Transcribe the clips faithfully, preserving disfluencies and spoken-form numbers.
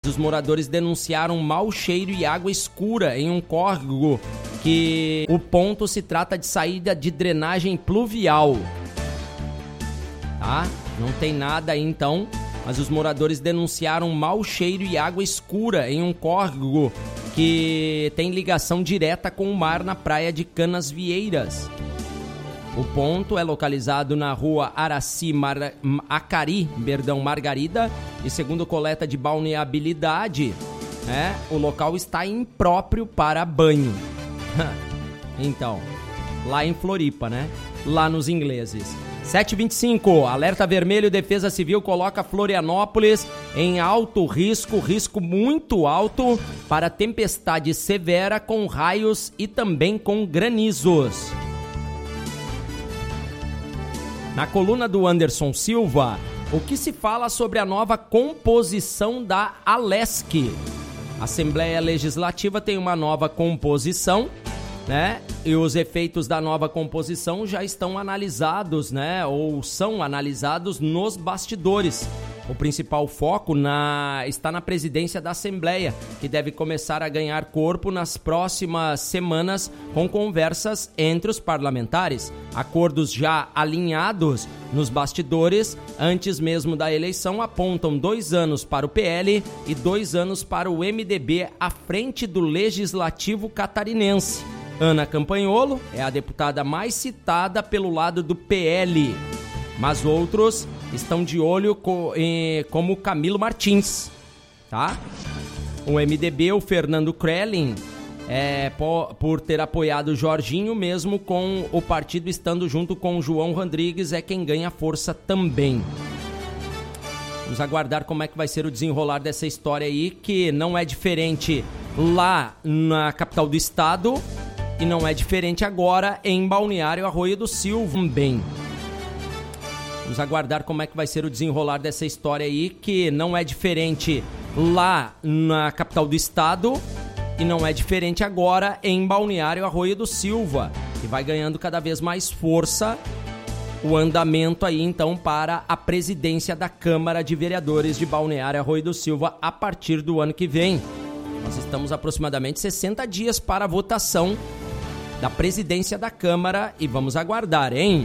os moradores denunciaram mau cheiro e água escura em um córrego, que o ponto se trata de saída de drenagem pluvial. Tá? Não tem nada aí então, mas os moradores denunciaram mau cheiro e água escura em um córrego que tem ligação direta com o mar na praia de Canasvieiras. O ponto é localizado na rua Araci Mar... Acari, perdão, Margarida, e segundo coleta de balneabilidade, né, o local está impróprio para banho. Então, lá em Floripa, né? Lá nos ingleses. sete e vinte e cinco, alerta vermelho, Defesa Civil coloca Florianópolis em alto risco, risco muito alto para tempestade severa com raios e também com granizos. Na coluna do Anderson Silva, o que se fala sobre a nova composição da Alesc? A Assembleia Legislativa tem uma nova composição, né? E os efeitos da nova composição já estão analisados, né? Ou são analisados nos bastidores. O principal foco na, está na presidência da Assembleia, que deve começar a ganhar corpo nas próximas semanas com conversas entre os parlamentares. Acordos já alinhados nos bastidores, antes mesmo da eleição, apontam dois anos para o P L e dois anos para o M D B à frente do Legislativo catarinense. Ana Campanholo é a deputada mais citada pelo lado do P L, mas outros estão de olho co- eh, como Camilo Martins, tá? O M D B, o Fernando Krellin, é, po- por ter apoiado o Jorginho, mesmo com o partido estando junto com o João Rodrigues, é quem ganha força também. Vamos aguardar como é que vai ser o desenrolar dessa história aí, que não é diferente lá na capital do estado e não é diferente agora em Balneário Arroio do Silva também. Vamos aguardar como é que vai ser o desenrolar dessa história aí, que não é diferente lá na capital do estado e não é diferente agora em Balneário Arroio do Silva, que vai ganhando cada vez mais força o andamento aí então para a presidência da Câmara de Vereadores de Balneário Arroio do Silva a partir do ano que vem. Nós estamos aproximadamente sessenta dias para a votação da presidência da Câmara e vamos aguardar, hein?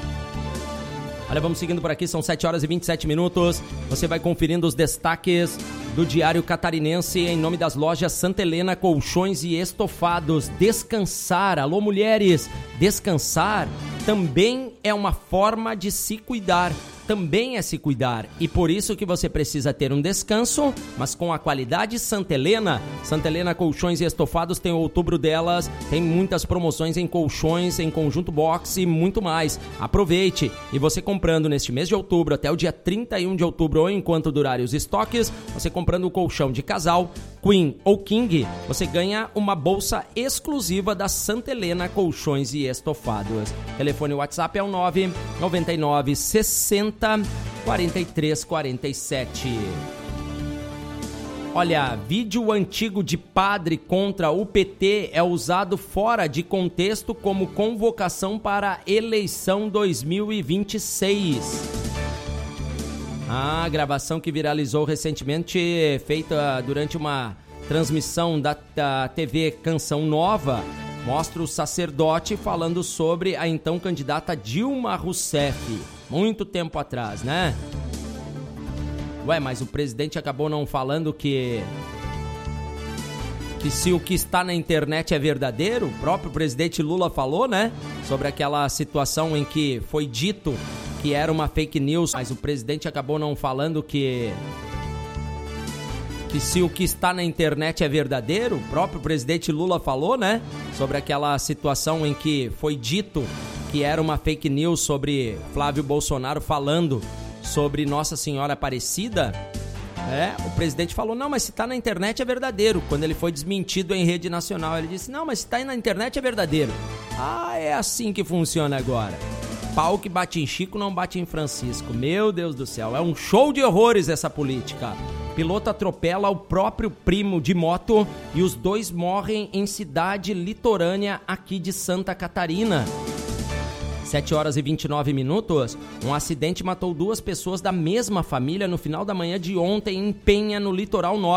Olha, vamos seguindo por aqui, são sete horas e vinte e sete minutos. Você vai conferindo os destaques do Diário Catarinense em nome das lojas Santa Helena Colchões e Estofados. Descansar, alô mulheres, descansar também é uma forma de se cuidar. Também é se cuidar e por isso que você precisa ter um descanso, mas com a qualidade Santa Helena. Santa Helena Colchões e Estofados tem o outubro delas, tem muitas promoções em colchões, em conjunto box e muito mais. Aproveite, e você comprando neste mês de outubro até o dia trinta e um de outubro ou enquanto durarem os estoques, você comprando o colchão de casal, Queen ou King, você ganha uma bolsa exclusiva da Santa Helena Colchões e Estofados. Telefone WhatsApp é o nove nove nove sessenta quarenta e três quarenta e sete. Olha, vídeo antigo de padre contra o P T é usado fora de contexto como convocação para a eleição dois mil e vinte e seis. A gravação que viralizou recentemente, feita durante uma transmissão da, da T V Canção Nova, mostra o sacerdote falando sobre a então candidata Dilma Rousseff. Muito tempo atrás, né? Ué, mas o presidente acabou não falando que... que se o que está na internet é verdadeiro. O próprio presidente Lula falou, né? Sobre aquela situação em que foi dito que era uma fake news, mas o presidente acabou não falando que... que se o que está na internet é verdadeiro. O próprio presidente Lula falou, né? Sobre aquela situação em que foi dito que era uma fake news sobre Flávio Bolsonaro falando sobre Nossa Senhora Aparecida. É, o presidente falou, não, mas se tá na internet é verdadeiro. Quando ele foi desmentido em rede nacional, ele disse, não, mas se tá aí na internet é verdadeiro. Ah, é assim que funciona agora. Pau que bate em Chico não bate em Francisco. Meu Deus do céu, é um show de horrores essa política. Piloto atropela o próprio primo de moto e os dois morrem em cidade litorânea aqui de Santa Catarina. sete horas e vinte e nove minutos, um acidente matou duas pessoas da mesma família no final da manhã de ontem em Penha, no litoral norte.